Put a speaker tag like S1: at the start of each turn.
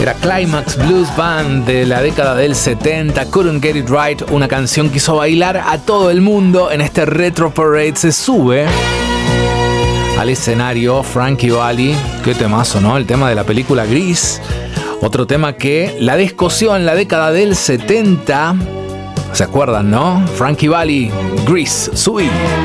S1: Era Climax Blues Band de la década del 70, Couldn't Get It Right, una canción que hizo bailar a todo el mundo. En este Retro Parade se sube al escenario Frankie Valli. Qué temazo, ¿no? El tema de la película Grease. Otro tema que la descosió en la década del 70. ¿Se acuerdan, no? Frankie Valli, Grease, subí.